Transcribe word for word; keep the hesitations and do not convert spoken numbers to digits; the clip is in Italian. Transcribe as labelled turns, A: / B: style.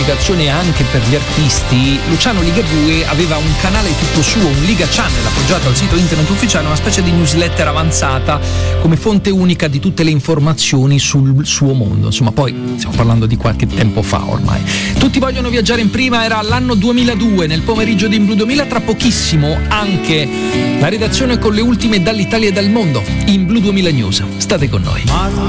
A: divulgazione anche per gli artisti, Luciano Ligabue aveva un canale tutto suo, un Liga Channel appoggiato al sito internet ufficiale, una specie di newsletter avanzata come fonte unica di tutte le informazioni sul suo mondo. Insomma, poi stiamo parlando di qualche tempo fa ormai. Tutti vogliono viaggiare in prima, era l'anno duemiladue, nel pomeriggio di In Blu duemila. Tra pochissimo anche la redazione con le ultime dall'Italia e dal mondo, In Blu duemila News. State con noi.